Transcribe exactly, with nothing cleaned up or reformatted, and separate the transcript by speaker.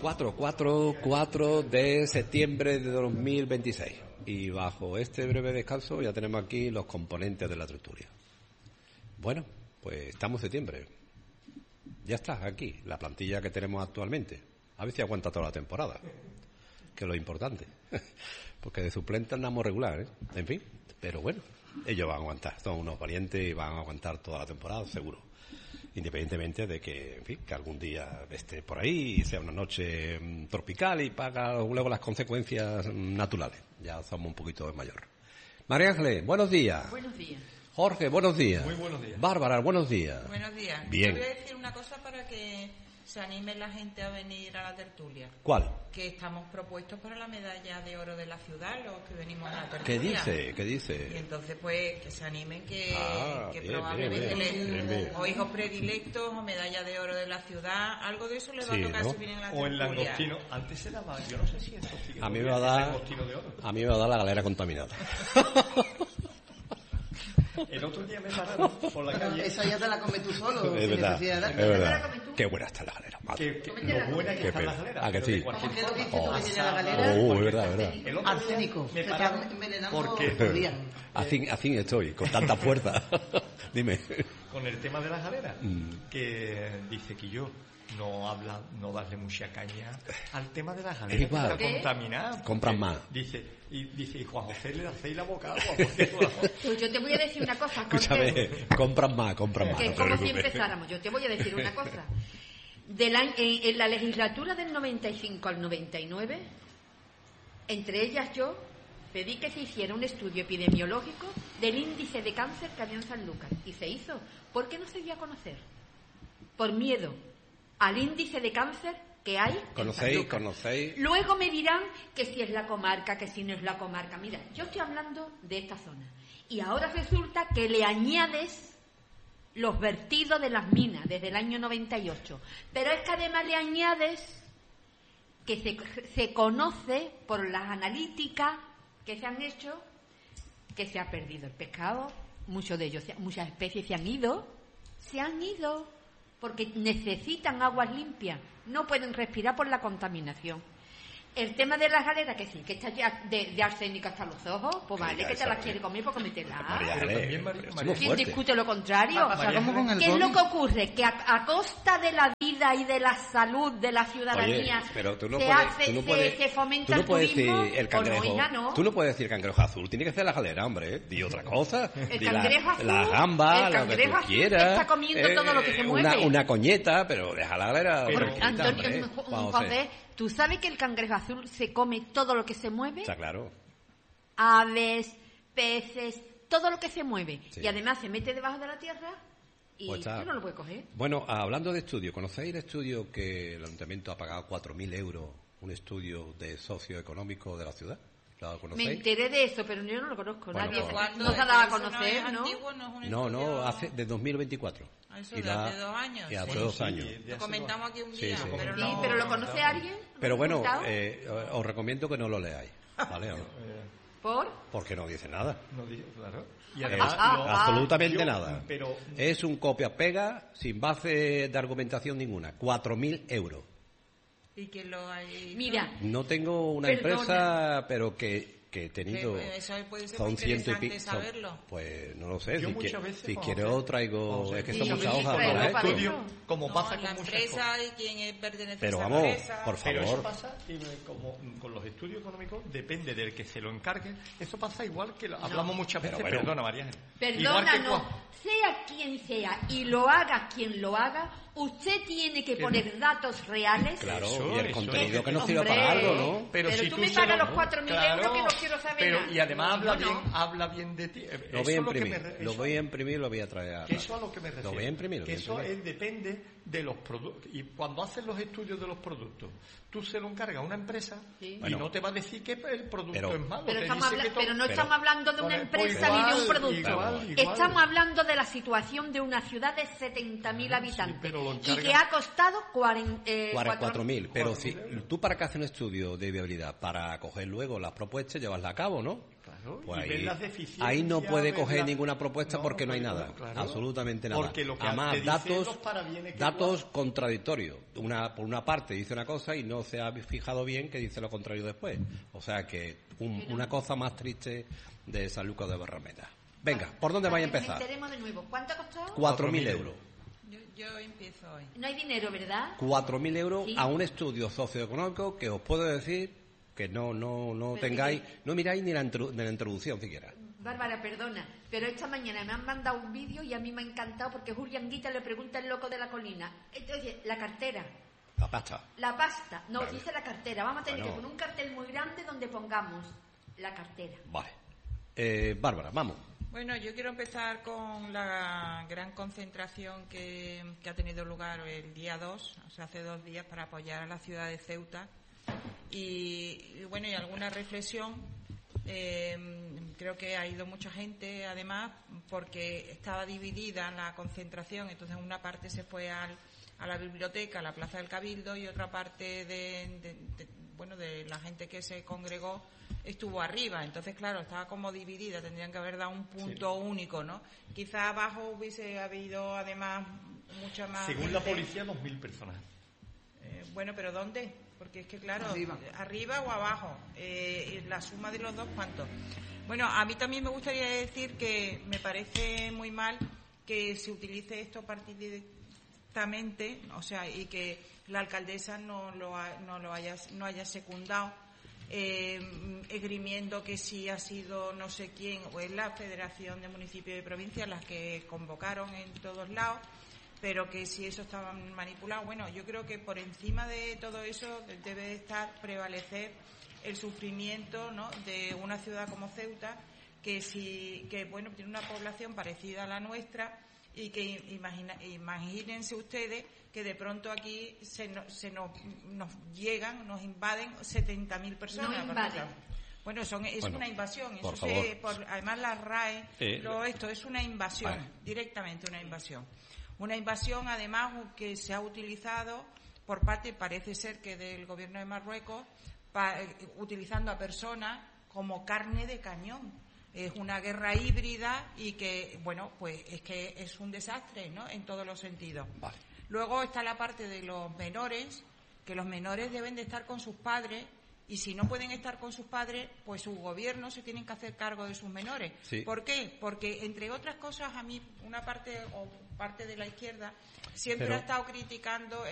Speaker 1: cuatro, cuatro, cuatro de septiembre de dos mil veintiséis. Y bajo este breve descanso ya tenemos aquí los componentes de la tertulia. Bueno, pues estamos en septiembre. Ya está aquí, la plantilla que tenemos actualmente. A ver si aguanta toda la temporada, que es lo importante. Porque de suplente andamos regular, ¿eh? En fin, pero bueno, ellos van a aguantar. Son unos valientes y van a aguantar toda la temporada, seguro. Independientemente de que, en fin, que algún día esté por ahí y sea una noche mm, tropical y paga luego las consecuencias mm, naturales. Ya somos un poquito mayor. María Ángeles, buenos días.
Speaker 2: Buenos días.
Speaker 1: Jorge, buenos días.
Speaker 3: Muy buenos días.
Speaker 1: Bárbara, buenos días.
Speaker 2: Buenos días.
Speaker 1: Bien.
Speaker 2: Yo voy a decir una cosa para que se anime la gente a venir a la tertulia.
Speaker 1: ¿Cuál?
Speaker 2: Que estamos propuestos para la medalla de oro de la ciudad, los que venimos a la tertulia.
Speaker 1: ¿Qué dice? ¿Qué
Speaker 2: Y
Speaker 1: dice?
Speaker 2: entonces, pues, que se animen, que,
Speaker 1: Ah,
Speaker 2: que
Speaker 1: bien,
Speaker 2: probablemente
Speaker 1: bien, bien,
Speaker 2: les-
Speaker 1: bien, bien.
Speaker 2: o hijos predilectos o medalla de oro de la ciudad, algo de eso les va
Speaker 1: Sí,
Speaker 2: a tocar
Speaker 1: ¿no?
Speaker 2: si vienen a la
Speaker 3: O el
Speaker 2: tertulia.
Speaker 3: langostino. Antes se daba, yo no sé si esto sigue.
Speaker 1: A mí me
Speaker 3: todavía,
Speaker 1: va a
Speaker 3: el
Speaker 1: dar,
Speaker 3: langostino de oro.
Speaker 1: a mí me va a dar la galera contaminada.
Speaker 3: El otro día me pararon por la calle.
Speaker 4: Esa ya te la comes tú solo.
Speaker 1: Es
Speaker 4: sin
Speaker 1: verdad,
Speaker 4: necesidad de
Speaker 1: es
Speaker 4: darte.
Speaker 1: verdad. Qué buena está la galera, madre.
Speaker 3: Que, que lo buena que
Speaker 1: Qué
Speaker 3: está la
Speaker 1: pena.
Speaker 3: galera.
Speaker 1: Ah, que
Speaker 3: pero
Speaker 1: sí.
Speaker 3: de cualquier
Speaker 4: ¿Qué es lo que
Speaker 3: forma.
Speaker 4: dices tú que tiene la
Speaker 3: Asado.
Speaker 4: galera?
Speaker 1: Oh, es verdad, es verdad.
Speaker 3: El otro día
Speaker 4: Arsénico.
Speaker 3: me
Speaker 4: Se
Speaker 3: pararon
Speaker 4: está envenenando
Speaker 3: porque
Speaker 4: por día.
Speaker 1: Así, así estoy, con tanta fuerza. Dime.
Speaker 3: con el tema de las galeras,
Speaker 1: Mm.
Speaker 3: que dice que yo no habla, no darle mucha caña al tema de las
Speaker 1: Es
Speaker 3: galeras,
Speaker 1: igual.
Speaker 3: que está contaminada.
Speaker 1: Compran
Speaker 3: porque
Speaker 1: más.
Speaker 3: Dice, y dice, y Juan José le hacéis la boca agua, porque
Speaker 5: Pues yo te voy a decir una cosa, Jorge,
Speaker 1: Escúchame, compran más, compran más.
Speaker 5: que
Speaker 1: no
Speaker 5: es
Speaker 1: te
Speaker 5: como si
Speaker 1: preocupes.
Speaker 5: empezáramos. Yo te voy a decir una cosa. Del año- en, en la legislatura del noventa y cinco al noventa y nueve, entre ellas yo, pedí que se hiciera un estudio epidemiológico del índice de cáncer que había en Sanlúcar. Y se hizo. ¿Por qué no se dio a conocer? Por miedo al índice de cáncer que hay en
Speaker 1: ¿Conocéis?
Speaker 5: Sanlúcar.
Speaker 1: ¿Conocéis?
Speaker 5: Luego me dirán que si es la comarca, que si no es la comarca. Mira, yo estoy hablando de esta zona. Y ahora resulta que le añades los vertidos de las minas desde el año noventa y ocho. Pero es que además le añades que se, se conoce por las analíticas que se han hecho que se ha perdido el pescado. Muchos de ellos, muchas especies se han ido. Se han ido porque necesitan aguas limpias. No pueden respirar por la contaminación. El tema de las galeras, que sí, que está ya de, de arsénico hasta los ojos, pues vale,
Speaker 1: Venga,
Speaker 5: que te
Speaker 1: esa
Speaker 5: las
Speaker 1: es.
Speaker 5: quiere comer, pues cómetela.
Speaker 1: María
Speaker 3: Pero
Speaker 1: Ángeles,
Speaker 3: también, María-
Speaker 1: pero
Speaker 3: María-
Speaker 1: somos
Speaker 5: ¿Quién
Speaker 1: fuertes.
Speaker 5: discute lo contrario?
Speaker 4: Va a pasar como con el
Speaker 5: ¿Qué es lo
Speaker 4: COVID.
Speaker 5: que ocurre? Que a, a costa de la vida y de la salud de la ciudadanía
Speaker 1: Oye, pero tú no
Speaker 5: se,
Speaker 1: puedes,
Speaker 5: hace,
Speaker 1: tú no
Speaker 5: se-
Speaker 1: puedes,
Speaker 5: se fomenta
Speaker 1: tú no
Speaker 5: el
Speaker 1: puedes
Speaker 5: turismo,
Speaker 1: decir el
Speaker 5: o
Speaker 1: cangrejo.
Speaker 5: no, hija, no.
Speaker 1: Tú no puedes decir cangrejo azul, tiene que ser la galera, hombre. ¿eh? Di otra cosa.
Speaker 5: El
Speaker 1: Di la-
Speaker 5: cangrejo azul,
Speaker 1: la gamba,
Speaker 5: el
Speaker 1: lo que
Speaker 5: cangrejo
Speaker 1: tú
Speaker 5: azul
Speaker 1: quieras.
Speaker 5: está comiendo todo lo que se
Speaker 1: Una,
Speaker 5: mueve.
Speaker 1: una coñeta, pero deja la galera.
Speaker 3: Pero-
Speaker 1: tranquilita,
Speaker 5: Antonio,
Speaker 1: hombre.
Speaker 5: Ju-
Speaker 1: Vamos a ver.
Speaker 5: José, ¿tú sabes que el cangrejo azul se come todo lo que se mueve?
Speaker 1: Está claro.
Speaker 5: Aves, peces, todo lo que se mueve.
Speaker 1: Sí.
Speaker 5: Y además se mete debajo de la tierra y
Speaker 1: Pues está.
Speaker 5: tú no lo puedes coger.
Speaker 1: Bueno, hablando de estudio, ¿conocéis el estudio que el ayuntamiento ha pagado cuatro mil euros? Un estudio de socioeconómico de la ciudad. ¿Lo
Speaker 5: Me
Speaker 1: conocéis?
Speaker 5: enteré de eso, pero yo no lo conozco.
Speaker 1: Bueno,
Speaker 5: Nadie
Speaker 1: pues-
Speaker 2: ¿Cuándo?
Speaker 5: no se ha dado a
Speaker 2: Eso
Speaker 5: conocer,
Speaker 2: es
Speaker 5: ¿no?
Speaker 2: antiguo, no es un
Speaker 1: No,
Speaker 2: estudio-
Speaker 1: no, hace de dos mil veinticuatro.
Speaker 2: Ah, eso
Speaker 1: Y
Speaker 2: de
Speaker 1: la-
Speaker 2: hace dos años,
Speaker 1: Y hace
Speaker 2: sí.
Speaker 1: dos
Speaker 3: Sí,
Speaker 1: años.
Speaker 3: de
Speaker 2: Lo
Speaker 3: hace
Speaker 2: comentamos aquí un
Speaker 1: Sí,
Speaker 2: día,
Speaker 1: sí.
Speaker 2: pero
Speaker 5: Sí,
Speaker 2: no...
Speaker 5: pero ¿lo conoce alguien?
Speaker 1: Pero bueno,
Speaker 5: ¿Comentado?
Speaker 1: eh, os recomiendo que no lo leáis, ¿vale?
Speaker 3: Eh,
Speaker 5: ¿Por?
Speaker 1: Porque no dice nada.
Speaker 3: no digo, claro. Y
Speaker 1: Eh,
Speaker 3: además,
Speaker 5: ah,
Speaker 3: lo-
Speaker 5: ah,
Speaker 1: absolutamente
Speaker 3: yo-
Speaker 1: nada.
Speaker 3: Pero
Speaker 1: Es un copia-pega sin base de argumentación ninguna. Cuatro mil euros.
Speaker 2: ¿Y que lo hay?
Speaker 5: Mira,
Speaker 1: No tengo una
Speaker 5: Perdona.
Speaker 1: empresa, pero que, que he tenido...
Speaker 2: Que, eso puede ser
Speaker 1: son
Speaker 2: muy
Speaker 1: ciento y
Speaker 2: interesante
Speaker 1: pico.
Speaker 2: saberlo.
Speaker 1: Pues no lo sé.
Speaker 3: Yo
Speaker 1: Si,
Speaker 3: muchas
Speaker 1: qui-
Speaker 3: veces,
Speaker 1: si
Speaker 3: vamos
Speaker 1: quiero
Speaker 3: a ver,
Speaker 1: traigo...
Speaker 3: vamos a
Speaker 1: Es que
Speaker 3: ver.
Speaker 1: son
Speaker 5: Sí,
Speaker 1: muchas
Speaker 5: sí,
Speaker 1: hojas
Speaker 5: traigo
Speaker 1: para
Speaker 5: para
Speaker 1: esto.
Speaker 5: ver.
Speaker 3: estudio, como
Speaker 2: No,
Speaker 3: pasa
Speaker 2: la
Speaker 3: con muchas
Speaker 2: empresa
Speaker 3: cosas.
Speaker 2: y quién es- pertenece
Speaker 1: Pero
Speaker 2: a esa
Speaker 1: vamos,
Speaker 2: empresa.
Speaker 1: por
Speaker 3: Pero eso
Speaker 1: favor.
Speaker 3: pasa, y, eh, como con los estudios económicos, depende del que se lo encargue. Eso pasa igual que lo- hablamos muchas
Speaker 1: Pero
Speaker 3: veces,
Speaker 1: bueno.
Speaker 3: perdona María Ángeles. Igual
Speaker 5: perdona,
Speaker 3: que
Speaker 5: no.
Speaker 3: cua-
Speaker 5: Sea quien sea y lo haga quien lo haga, usted tiene que
Speaker 3: Que
Speaker 5: poner datos reales.
Speaker 1: Claro,
Speaker 3: Eso,
Speaker 1: y el
Speaker 3: eso
Speaker 1: contenido
Speaker 3: es.
Speaker 1: que nos sirva
Speaker 5: Hombre,
Speaker 1: para algo, ¿no?
Speaker 5: Pero
Speaker 3: si
Speaker 5: tú me
Speaker 3: se
Speaker 5: pagas
Speaker 3: lo-
Speaker 5: los cuatro mil
Speaker 3: Claro,
Speaker 5: euros que no quiero saber
Speaker 3: pero,
Speaker 5: nada.
Speaker 3: Y además
Speaker 5: No,
Speaker 3: habla
Speaker 5: yo
Speaker 3: bien,
Speaker 5: no.
Speaker 3: habla bien de ti. Eh,
Speaker 1: Lo
Speaker 3: eso
Speaker 1: voy a
Speaker 3: es lo que
Speaker 1: imprimir.
Speaker 3: me re-
Speaker 1: Lo
Speaker 3: eso-
Speaker 1: voy a imprimir y lo voy a traer. a-
Speaker 3: Que eso a lo que me refiero.
Speaker 1: Lo voy a imprimir. lo
Speaker 3: Que
Speaker 1: voy a
Speaker 3: eso
Speaker 1: imprimir.
Speaker 3: es- depende de los productos. Y cuando haces los estudios de los productos, tú se lo encargas a una empresa
Speaker 5: Sí.
Speaker 3: y
Speaker 1: Bueno.
Speaker 3: no te va a decir que el producto
Speaker 1: Pero-
Speaker 3: es malo.
Speaker 5: Pero,
Speaker 3: te
Speaker 5: estamos
Speaker 3: dice
Speaker 5: habla-
Speaker 3: que todo-
Speaker 5: pero no
Speaker 1: pero-
Speaker 5: estamos hablando de una
Speaker 3: Pues
Speaker 5: empresa
Speaker 3: igual,
Speaker 5: ni de un producto.
Speaker 3: igual, igual.
Speaker 5: Estamos hablando de la situación de una ciudad de setenta mil
Speaker 3: Sí,
Speaker 5: habitantes
Speaker 3: pero lo
Speaker 5: y
Speaker 3: encargan-
Speaker 5: que ha costado cuarenta, eh,
Speaker 1: cuatro mil. Pero si
Speaker 3: cuatro mil.
Speaker 1: tú para que haces un estudio de viabilidad, para coger luego las propuestas, llevarla a cabo, ¿no?
Speaker 3: Claro. Claro,
Speaker 1: pues
Speaker 3: y ver
Speaker 1: ahí,
Speaker 3: las deficiencias,
Speaker 1: ahí no puede
Speaker 3: ver
Speaker 1: coger
Speaker 3: la-
Speaker 1: ninguna propuesta
Speaker 3: No,
Speaker 1: porque no hay
Speaker 3: pues,
Speaker 1: nada,
Speaker 3: claro.
Speaker 1: absolutamente nada.
Speaker 3: Porque lo que te
Speaker 1: Además,
Speaker 3: dicen
Speaker 1: datos,
Speaker 3: los parabienes que
Speaker 1: datos
Speaker 3: tú
Speaker 1: contradictorios. Una, por una parte dice una cosa y no se ha fijado bien que dice lo contrario después. O sea que un- una cosa más triste de San Lucas de Barrameda. Venga, ¿por dónde vais a
Speaker 5: Para que nos
Speaker 1: empezar?
Speaker 5: enteremos de nuevo. ¿Cuánto ha costado?
Speaker 1: Cuatro mil euros.
Speaker 2: Yo, yo empiezo hoy.
Speaker 5: No hay dinero, ¿verdad?
Speaker 1: Cuatro mil euros
Speaker 5: Sí.
Speaker 1: a un estudio socioeconómico que os puedo decir que no no no
Speaker 5: Pero
Speaker 1: tengáis,
Speaker 5: que-
Speaker 1: no miráis ni la, intro- ni la introducción siquiera.
Speaker 5: Bárbara, perdona, pero esta mañana me han mandado un vídeo y a mí me ha encantado porque Julián Guita le pregunta al loco de la colina. Oye, la cartera,
Speaker 1: La pasta.
Speaker 5: la pasta, no,
Speaker 1: Vale.
Speaker 5: dice la cartera. Vamos a tener
Speaker 1: Bueno.
Speaker 5: que poner un cartel muy grande donde pongamos la cartera.
Speaker 1: Vale. Eh, Bárbara, vamos.
Speaker 2: Bueno, yo quiero empezar con la gran concentración que, que ha tenido lugar el día dos, o sea, hace dos días, para apoyar a la ciudad de Ceuta. Y, y bueno, y alguna reflexión. Eh, creo que ha ido mucha gente, además, porque estaba dividida la concentración. Entonces, una parte se fue al, a la biblioteca, a la Plaza del Cabildo, y otra parte de, de- de- bueno, de la gente que se congregó estuvo arriba. Entonces, claro, estaba como dividida. Tendrían que haber dado un punto único, ¿no? Quizá abajo hubiese habido, además, mucha más
Speaker 3: Según la
Speaker 2: gente.
Speaker 3: policía, dos mil personas.
Speaker 2: Eh, bueno, pero ¿dónde? Porque es que, claro,
Speaker 4: Arriba.
Speaker 2: arriba o abajo, eh, la suma de los dos, ¿cuánto? Bueno, a mí también me gustaría decir que me parece muy mal que se utilice esto partidistamente, o sea, y que la alcaldesa no lo, ha- no lo haya, no haya secundado, eh, esgrimiendo que si ha sido no sé quién, o es la Federación de Municipios y Provincias las que convocaron en todos lados, pero que si eso estaba manipulado, bueno, yo creo que por encima de todo eso debe de estar prevalecer el sufrimiento, ¿no?, de una ciudad como Ceuta, que si que bueno tiene una población parecida a la nuestra y que imagina, imagínense ustedes que de pronto aquí se, no- se nos, nos llegan, nos invaden setenta mil personas.
Speaker 5: No
Speaker 2: por
Speaker 5: invaden.
Speaker 2: ejemplo. Bueno, son, es
Speaker 1: Bueno,
Speaker 2: una invasión.
Speaker 1: por
Speaker 2: Eso se-
Speaker 1: favor.
Speaker 2: por- además la R A E,
Speaker 1: Eh,
Speaker 2: lo, esto es una invasión,
Speaker 1: vale.
Speaker 2: directamente una invasión. Una invasión, además, que se ha utilizado por parte, parece ser que del gobierno de Marruecos, pa- eh, utilizando a personas como carne de cañón. Es una guerra híbrida y que, bueno, pues es que es un desastre, ¿no?, en todos los sentidos.
Speaker 1: Vale.
Speaker 2: Luego está la parte de los menores, que los menores deben de estar con sus padres, y si no pueden estar con sus padres, pues sus gobiernos se tienen que hacer cargo de sus menores.
Speaker 1: Sí.
Speaker 2: ¿Por qué? Porque, entre otras cosas, a mí una parte o parte de la izquierda siempre
Speaker 1: Pero-
Speaker 2: ha estado criticando